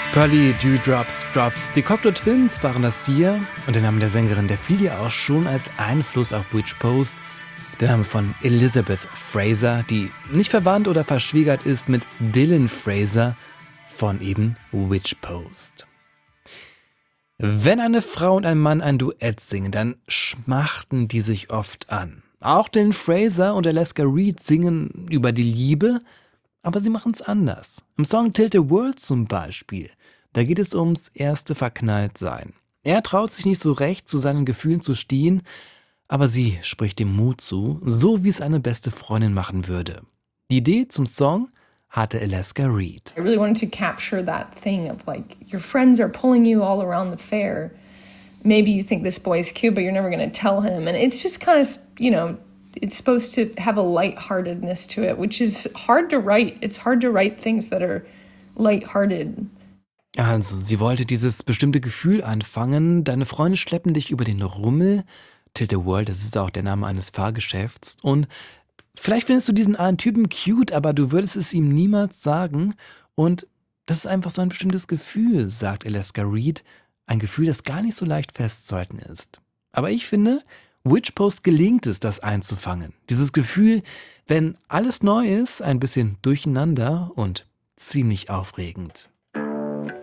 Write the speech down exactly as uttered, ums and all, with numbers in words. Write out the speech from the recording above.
Pearly Dewdrops Drops. Die Cocteau Twins waren das hier und der Name der Sängerin, der fiel ja auch schon als Einfluss auf Which Post. Der Name von Elizabeth Fraser, die nicht verwandt oder verschwägert ist mit Dylan Fraser von eben Which Post. Wenn eine Frau und ein Mann ein Duett singen, dann schmachten die sich oft an. Auch Dylan Fraser und Alaska Reed singen über die Liebe, aber sie machen es anders. Im Song Tilt the World zum Beispiel, da geht es ums erste Verknalltsein. Er traut sich nicht so recht, zu seinen Gefühlen zu stehen, aber sie spricht ihm Mut zu, so wie es eine beste Freundin machen würde. Die Idee zum Song hatte Alaska Reed. I really wanted to capture that thing of like, your friends are pulling you all around the fair. Maybe you think this boy's cute, but you're never going to tell him. And it's just kind of, you know, it's supposed to have a lightheartedness to it, which is hard to write. It's hard to write things that are lighthearted. Also, sie wollte dieses bestimmte Gefühl anfangen. Deine Freunde schleppen dich über den Rummel. Tilt the World, das ist auch der Name eines Fahrgeschäfts. Und vielleicht findest du diesen einen Typen cute, aber du würdest es ihm niemals sagen. Und das ist einfach so ein bestimmtes Gefühl, sagt Alaska Reed. Ein Gefühl, das gar nicht so leicht festzuhalten ist. Aber ich finde, Which Post gelingt es, das einzufangen. Dieses Gefühl, wenn alles neu ist, ein bisschen durcheinander und ziemlich aufregend.